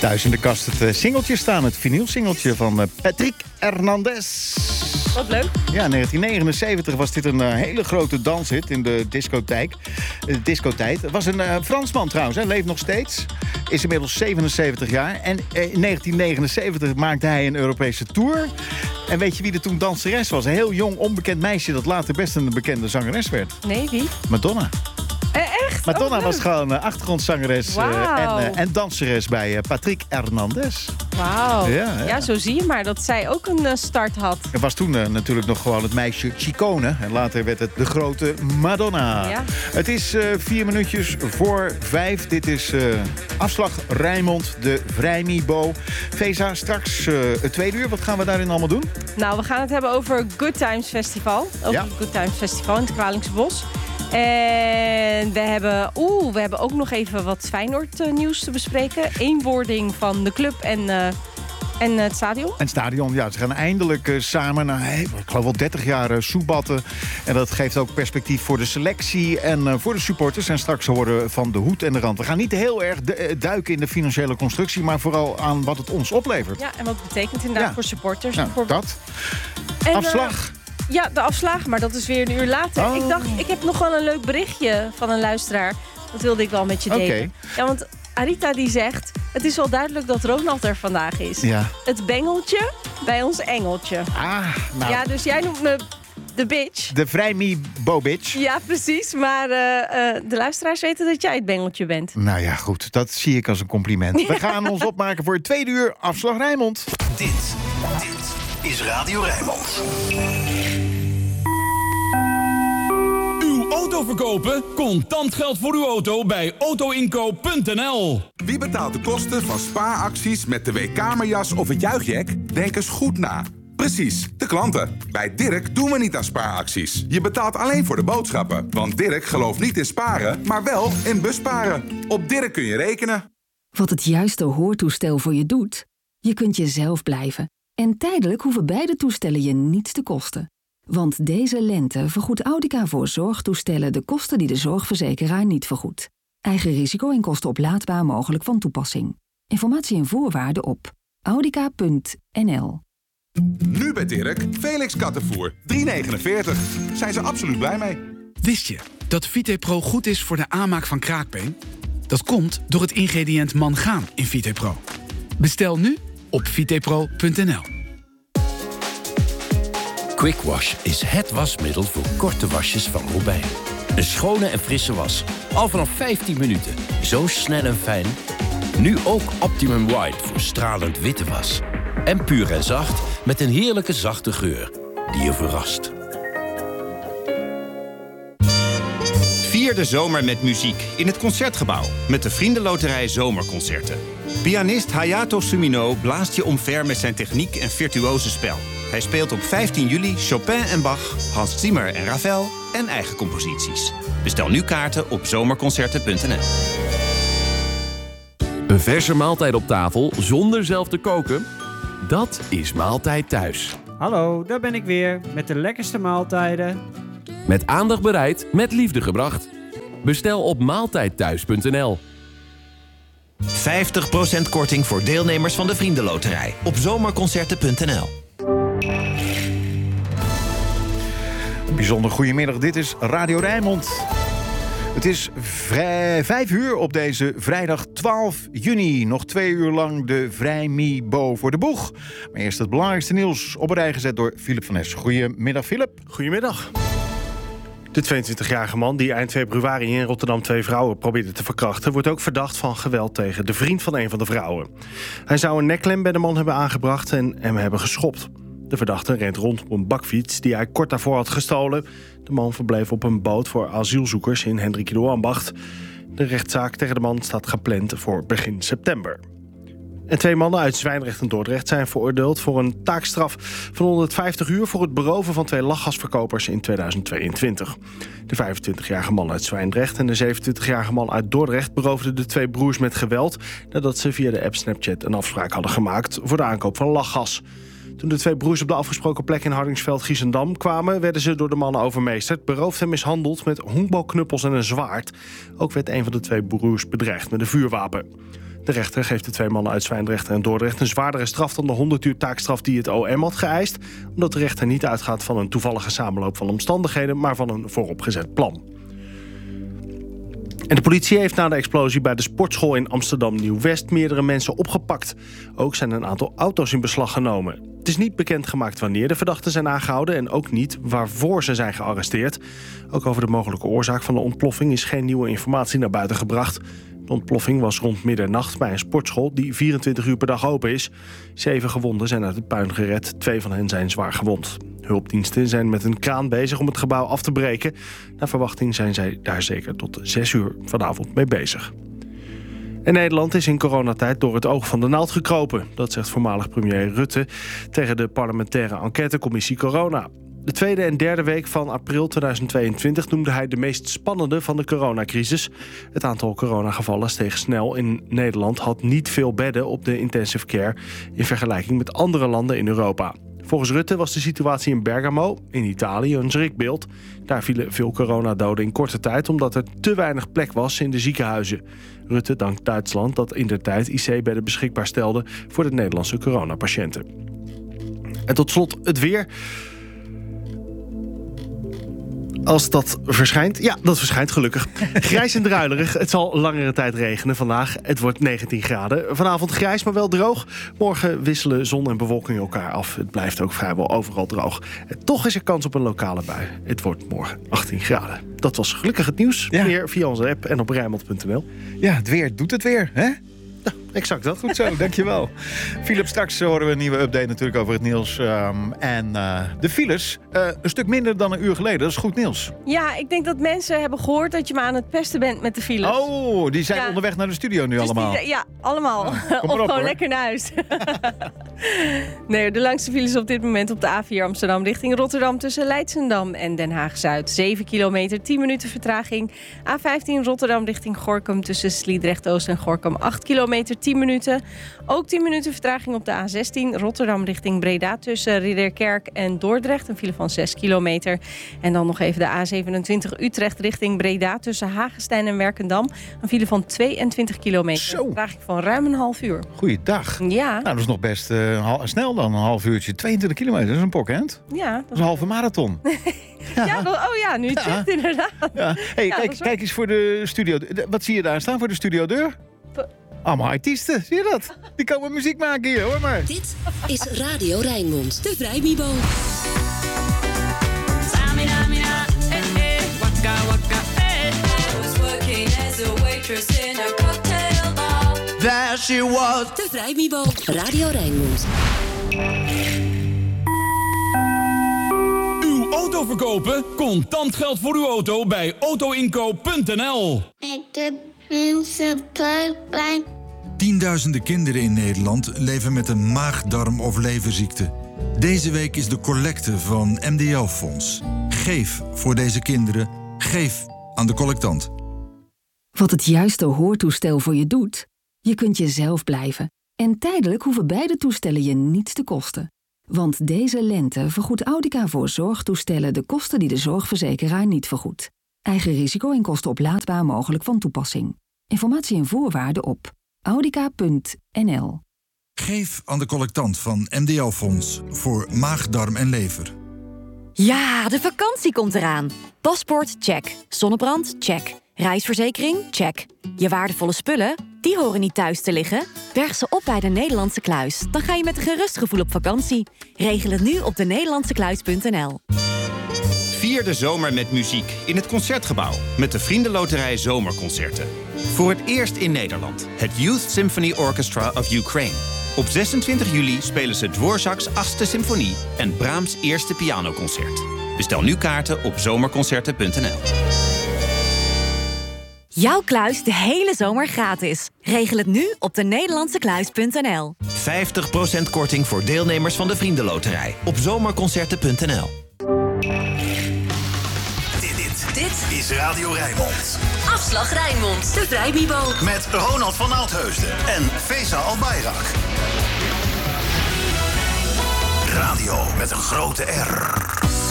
Thuis in de kast het singeltje staan. Het vinylsingeltje van Patrick Hernandez. Wat leuk. Ja, in 1979 was dit een hele grote danshit in de discotijd. Het was een Fransman trouwens, hè, leeft nog steeds. Is inmiddels 77 jaar. En in 1979 maakte hij een Europese tour. En weet je wie er toen danseres was? Een heel jong, onbekend meisje dat later best een bekende zangeres werd. Nee, wie? Madonna. Echt? Madonna was gewoon achtergrondzangeres en danseres bij Patrick Hernandez. Wauw. Ja, zo zie je maar dat zij ook een start had. Er was toen natuurlijk nog gewoon het meisje Chicone. En later werd het de grote Madonna. Ja. Het is 4 minuutjes voor 5. Dit is afslag Rijnmond, de Vrijmibo. Vesa, straks het tweede uur. Wat gaan we daarin allemaal doen? Nou, we gaan het hebben over Good Times Festival. Over het Good Times Festival in het Kralingse Bos. En we hebben ook nog even wat Feyenoord nieuws te bespreken. Eenwording van de club en het stadion. En het stadion, ja. Ze gaan eindelijk samen na, ik geloof wel 30 jaar soebatten. En dat geeft ook perspectief voor de selectie en voor de supporters. En straks horen van de hoed en de rand. We gaan niet heel erg duiken in de financiële constructie, maar vooral aan wat het ons oplevert. Ja, en wat betekent inderdaad voor supporters. Nou, dat. En, afslag. Ja, de afslag, maar dat is weer een uur later. Oh. Ik dacht, ik heb nog wel een leuk berichtje van een luisteraar. Dat wilde ik wel met je delen. Okay. Ja, want Arita die zegt, het is wel duidelijk dat Ronald er vandaag is. Ja. Het bengeltje bij ons engeltje. Nou. Ja, dus jij noemt me de bitch. De Vrijmibo-bitch. Ja, precies. Maar de luisteraars weten dat jij het bengeltje bent. Nou ja, goed. Dat zie ik als een compliment. We gaan ons opmaken voor het tweede uur afslag Rijnmond. Dit is Radio Rijnmond. Uw auto verkopen? Contant geld voor uw auto bij autoinkoop.nl. Wie betaalt de kosten van spaaracties met de WK-kamerjas of het juichjack? Denk eens goed na. Precies, de klanten. Bij Dirk doen we niet aan spaaracties. Je betaalt alleen voor de boodschappen. Want Dirk gelooft niet in sparen, maar wel in busparen. Op Dirk kun je rekenen. Wat het juiste hoortoestel voor je doet? Je kunt jezelf blijven. En tijdelijk hoeven beide toestellen je niets te kosten. Want deze lente vergoedt Audica voor zorgtoestellen de kosten die de zorgverzekeraar niet vergoedt. Eigen risico en kosten oplaadbaar mogelijk van toepassing. Informatie en voorwaarden op audica.nl. Nu bij Dirk, Felix kattenvoer, €3,49. Zijn ze absoluut blij mee. Wist je dat VitePro goed is voor de aanmaak van kraakbeen? Dat komt door het ingrediënt mangaan in VitePro. Bestel nu op vitepro.nl. Quick Wash is het wasmiddel voor korte wasjes van Robijn. Een schone en frisse was. Al vanaf 15 minuten. Zo snel en fijn. Nu ook Optimum White voor stralend witte was. En puur en zacht met een heerlijke zachte geur die je verrast. Vier de zomer met muziek in het Concertgebouw met de Vriendenloterij Zomerconcerten. Pianist Hayato Sumino blaast je omver met zijn techniek en virtuose spel. Hij speelt op 15 juli Chopin en Bach, Hans Zimmer en Ravel en eigen composities. Bestel nu kaarten op zomerconcerten.nl. Een verse maaltijd op tafel zonder zelf te koken? Dat is Maaltijd Thuis. Hallo, daar ben ik weer met de lekkerste maaltijden. Met aandacht bereid, met liefde gebracht. Bestel op maaltijdthuis.nl. 50% korting voor deelnemers van de Vriendenloterij op zomerconcerten.nl. Bijzonder goedemiddag, dit is Radio Rijnmond. Het is 5 uur op deze vrijdag 12 juni. Nog 2 uur lang de Vrijmibo voor de boeg. Maar eerst het belangrijkste nieuws op een rij gezet door Philip van Nes. Goedemiddag, Philip. Goedemiddag. De 22-jarige man die eind februari in Rotterdam 2 vrouwen probeerde te verkrachten, wordt ook verdacht van geweld tegen de vriend van een van de vrouwen. Hij zou een nekklem bij de man hebben aangebracht en hem hebben geschopt. De verdachte rent rond op een bakfiets die hij kort daarvoor had gestolen. De man verbleef op een boot voor asielzoekers in Hendrikido-Ambacht. De rechtszaak tegen de man staat gepland voor begin september. En 2 mannen uit Zwijndrecht en Dordrecht zijn veroordeeld voor een taakstraf van 150 uur... voor het beroven van 2 lachgasverkopers in 2022. De 25-jarige man uit Zwijndrecht en de 27-jarige man uit Dordrecht beroofden de 2 broers met geweld, nadat ze via de app Snapchat een afspraak hadden gemaakt voor de aankoop van lachgas. Toen de 2 broers op de afgesproken plek in Hardingsveld-Giessendam kwamen, werden ze door de mannen overmeesterd, beroofd en mishandeld met honkbalknuppels en een zwaard. Ook werd een van de 2 broers bedreigd met een vuurwapen. De rechter geeft de 2 mannen uit Zwijndrecht en Dordrecht een zwaardere straf dan de 100 uur taakstraf die het OM had geëist, omdat de rechter niet uitgaat van een toevallige samenloop van omstandigheden, maar van een vooropgezet plan. En de politie heeft na de explosie bij de sportschool in Amsterdam-Nieuw-West meerdere mensen opgepakt. Ook zijn een aantal auto's in beslag genomen. Het is niet bekendgemaakt wanneer de verdachten zijn aangehouden en ook niet waarvoor ze zijn gearresteerd. Ook over de mogelijke oorzaak van de ontploffing is geen nieuwe informatie naar buiten gebracht. De ontploffing was rond middernacht bij een sportschool die 24 uur per dag open is. 7 gewonden zijn uit het puin gered, 2 van hen zijn zwaar gewond. Hulpdiensten zijn met een kraan bezig om het gebouw af te breken. Naar verwachting zijn zij daar zeker tot 6 uur vanavond mee bezig. En Nederland is in coronatijd door het oog van de naald gekropen. Dat zegt voormalig premier Rutte tegen de parlementaire enquêtecommissie Corona. De tweede en derde week van april 2022 noemde hij de meest spannende van de coronacrisis. Het aantal coronagevallen steeg snel. In Nederland had niet veel bedden op de intensive care in vergelijking met andere landen in Europa. Volgens Rutte was de situatie in Bergamo, in Italië, een schrikbeeld. Daar vielen veel coronadoden in korte tijd omdat er te weinig plek was in de ziekenhuizen. Rutte dankt Duitsland dat indertijd IC-bedden beschikbaar stelde voor de Nederlandse coronapatiënten. En tot slot het weer. Als dat verschijnt. Ja, dat verschijnt gelukkig. Grijs en druilerig. Het zal langere tijd regenen vandaag. Het wordt 19 graden. Vanavond grijs, maar wel droog. Morgen wisselen zon en bewolking elkaar af. Het blijft ook vrijwel overal droog. En toch is er kans op een lokale bui. Het wordt morgen 18 graden. Dat was gelukkig het nieuws. Ja. Meer via onze app en op Rijnmond.nl. Ja, het weer doet het weer, hè? Ja, exact dat. Goed zo, dankjewel. Philip, straks horen we een nieuwe update natuurlijk over het nieuws. En de files, een stuk minder dan een uur geleden. Dat is goed nieuws. Ja, ik denk dat mensen hebben gehoord dat je me aan het pesten bent met de files. Oh, die zijn onderweg naar de studio nu dus allemaal. Ja, allemaal. Of gewoon hoor. lekker naar huis. Nee, de langste files op dit moment op de A4 Amsterdam richting Rotterdam tussen Leidschendam en Den Haag-Zuid. 7 kilometer, 10 minuten vertraging. A15 Rotterdam richting Gorinchem tussen Sliedrecht-Oost en Gorinchem 8 kilometer, 10 minuten. Ook 10 minuten vertraging op de A16 Rotterdam richting Breda tussen Ridderkerk en Dordrecht. Een file van 6 kilometer. En dan nog even de A27 Utrecht richting Breda tussen Hagestein en Werkendam. Een file van 22 kilometer. Zo. Vertraging van ruim een half uur. Goeiedag. Ja. Nou, dat is nog best snel dan, een half uurtje. 22 kilometer, dat is een pokhand. Ja. Dat is een halve marathon. Ja, nu het zegt inderdaad. Ja. Hey, Ja, kijk eens voor de studio. Wat zie je daar staan voor de studiodeur? Allemaal artiesten, zie je dat? Die komen muziek maken hier, hoor maar. Dit is Radio Rijnmond, de Vrijmibo. There she was. De Vrijmibo. Radio Rijnmond. Uw auto verkopen? Contant geld voor uw auto bij autoinkoop.nl. Ik heb mensen pijn. Tienduizenden kinderen in Nederland leven met een maag-darm- of leverziekte. Deze week is de collecte van MDL-fonds. Geef voor deze kinderen. Geef aan de collectant. Wat het juiste hoortoestel voor je doet? Je kunt jezelf blijven. En tijdelijk hoeven beide toestellen je niets te kosten. Want deze lente vergoedt Audica voor zorgtoestellen de kosten die de zorgverzekeraar niet vergoedt. Eigen risico en kosten oplaadbaar mogelijk van toepassing. Informatie en voorwaarden op audica.nl. Geef aan de collectant van MDL-fonds voor maag, darm en lever. Ja, de vakantie komt eraan. Paspoort, check. Zonnebrand, check. Reisverzekering, check. Je waardevolle spullen, die horen niet thuis te liggen. Berg ze op bij de Nederlandse Kluis. Dan ga je met een gerust gevoel op vakantie. Regel het nu op denederlandsekluis.nl. Vier de zomer met muziek in het Concertgebouw. Met de Vriendenloterij Zomerconcerten. Voor het eerst in Nederland. Het Youth Symphony Orchestra of Ukraine. Op 26 juli spelen ze Dvorak's 8e symfonie en Brahms' eerste pianoconcert. Bestel nu kaarten op zomerconcerten.nl. Jouw kluis de hele zomer gratis. Regel het nu op denederlandsekluis.nl. 50% korting voor deelnemers van de Vriendenloterij. Op zomerconcerten.nl. Dit is Radio Rijnmond. Afslag Rijnmond, de Vrijmibo. Met Ronald van Oudheusden en Feza Albayrak. Radio met een grote R.